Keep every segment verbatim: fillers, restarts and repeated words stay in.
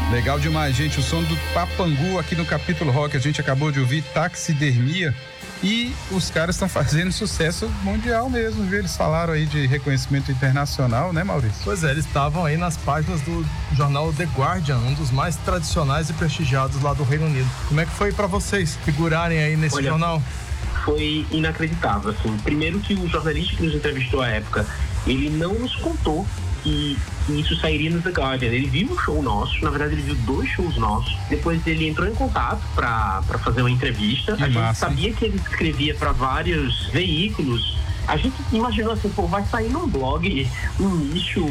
Legal demais, gente. O som do Papangu aqui no Capítulo Rock. A gente acabou de ouvir Taxidermia. E os caras estão fazendo sucesso mundial mesmo, viu? Eles falaram aí de reconhecimento internacional, né, Maurício? Pois é, eles estavam aí nas páginas do jornal The Guardian, um dos mais tradicionais e prestigiados lá do Reino Unido. Como é que foi pra vocês figurarem aí nesse Olha, jornal? Foi inacreditável, assim. Primeiro que o jornalista que nos entrevistou à época, ele não nos contou que, que isso sairia no The Guardian. Ele viu um show nosso, na verdade ele viu dois shows nossos. Depois ele entrou em contato para fazer uma entrevista. Que a gente massa, sabia hein? que ele escrevia para vários veículos. A gente imaginou assim, pô, vai sair num blog um nicho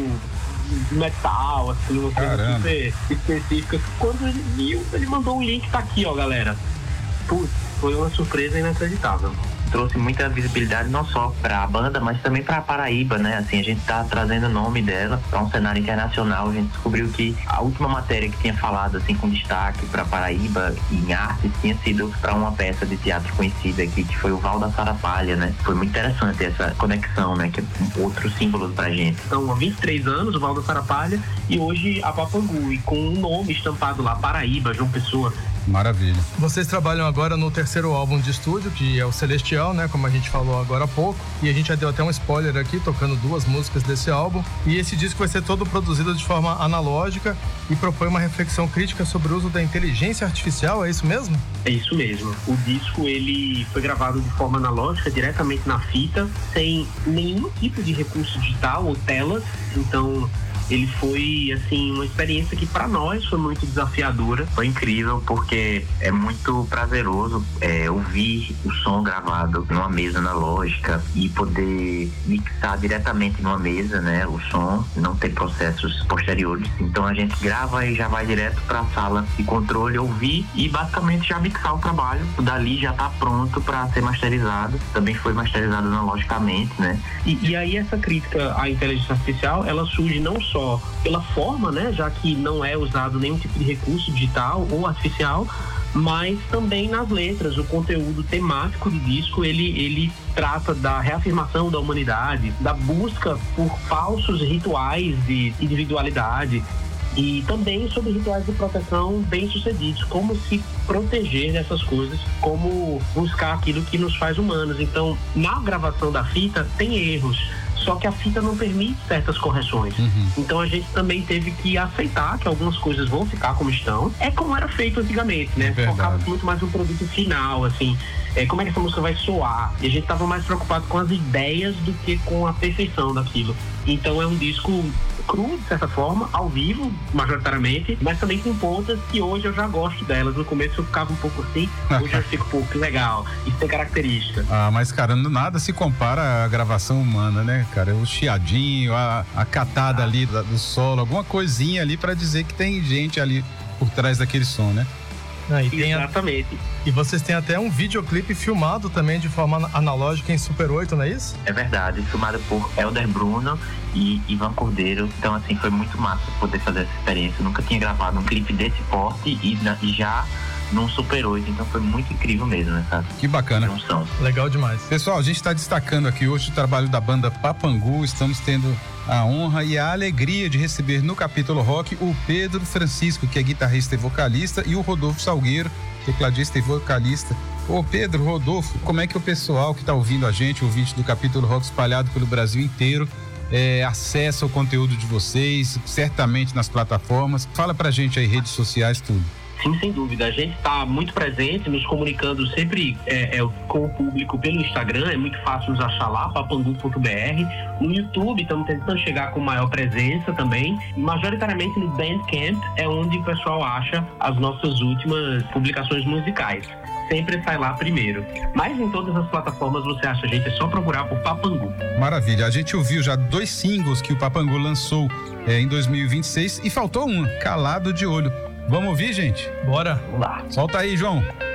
metal, assim, uma coisa Caramba. super específica. Quando ele viu, ele mandou um link, tá aqui, ó, galera. Putz, foi uma surpresa inacreditável. Trouxe muita visibilidade não só para a banda, mas também para a Paraíba, né? Assim, a gente tá trazendo o nome dela para um cenário internacional. A gente descobriu que a última matéria que tinha falado assim com destaque para Paraíba em arte tinha sido para uma peça de teatro conhecida aqui, que foi o Val da Farapalha, né? Foi muito interessante essa conexão, né? Que é outro símbolo pra gente. Então, há vinte e três anos, o Val da Farapalha, e hoje a Papangu, e com um nome estampado lá, Paraíba, João Pessoa. Maravilha. Vocês trabalham agora no terceiro álbum de estúdio, que é o Celestial, né? Como a gente falou agora há pouco. E a gente já deu até um spoiler aqui, tocando duas músicas desse álbum. E esse disco vai ser todo produzido de forma analógica e propõe uma reflexão crítica sobre o uso da inteligência artificial, é isso mesmo? É isso mesmo. O disco, ele foi gravado de forma analógica, diretamente na fita, sem nenhum tipo de recurso digital ou telas. Então, ele foi, assim, uma experiência que para nós foi muito desafiadora. Foi incrível porque é muito prazeroso é, ouvir o som gravado numa mesa analógica e poder mixar diretamente numa mesa, né, o som, não ter processos posteriores. Então a gente grava e já vai direto para a sala de controle, ouvir e basicamente já mixar o trabalho. O dali já tá pronto para ser masterizado. Também foi masterizado analogicamente, né? E, e aí essa crítica à inteligência artificial, ela surge não só pela forma, né, já que não é usado nenhum tipo de recurso digital ou artificial, mas também nas letras. O conteúdo temático do disco, ele, ele trata da reafirmação da humanidade, da busca por falsos rituais de individualidade e também sobre rituais de proteção bem-sucedidos, como se proteger dessas coisas, como buscar aquilo que nos faz humanos. Então, na gravação da fita tem erros, só que a fita não permite certas correções. Uhum. Então a gente também teve que aceitar que algumas coisas vão ficar como estão. É como era feito antigamente, né? É Focava muito mais no produto final, assim, é, como é que essa música vai soar. E a gente tava mais preocupado com as ideias do que com a perfeição daquilo. Então é um disco cru, de certa forma, ao vivo, majoritariamente, mas também com pontas que hoje eu já gosto delas. No começo eu ficava um pouco assim, hoje eu fico, pô, que legal, isso tem característica. Ah, mas cara, nada se compara à gravação humana, né, cara? O chiadinho, a, a catada ali da- do solo, alguma coisinha ali pra dizer que tem gente ali por trás daquele som, né? Ah, e, tem a- Exatamente. e vocês têm até um videoclipe filmado também de forma ana- analógica em Super oito, não é isso? É verdade, filmado por Helder Bruno e Ivan Cordeiro. Então, assim, foi muito massa poder fazer essa experiência. Eu nunca tinha gravado um clipe desse porte e, na- e já num Super oito. Então, foi muito incrível mesmo essa Que bacana. junção. Legal demais. Pessoal, a gente está destacando aqui hoje o trabalho da banda Papangu. Estamos tendo a honra e a alegria de receber no Capítulo Rock o Pedro Francisco, que é guitarrista e vocalista, e o Rodolfo Salgueiro, tecladista e vocalista. Ô Pedro, Rodolfo, como é que o pessoal que está ouvindo a gente, ouvinte do Capítulo Rock espalhado pelo Brasil inteiro, é, acessa o conteúdo de vocês, certamente nas plataformas? Fala pra gente aí, redes sociais, tudo. Sim, sem dúvida. A gente está muito presente, nos comunicando sempre é, é, com o público pelo Instagram. É muito fácil nos achar lá, papangu ponto b r. No YouTube, estamos tentando chegar com maior presença também. Majoritariamente no Bandcamp é onde o pessoal acha as nossas últimas publicações musicais. Sempre sai lá primeiro. Mas em todas as plataformas você acha a gente, é só procurar por Papangu. Maravilha. A gente ouviu já dois singles que o Papangu lançou é, em dois mil e vinte e seis e faltou um, Calado de Olho. Vamos ouvir, gente? Bora! Vamos lá. Solta aí, João.